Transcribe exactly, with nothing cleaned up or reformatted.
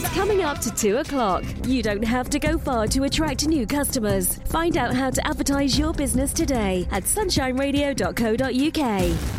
It's coming up to two o'clock. You don't have to go far to attract new customers. Find out how to advertise your business today at sunshine radio dot co dot uk.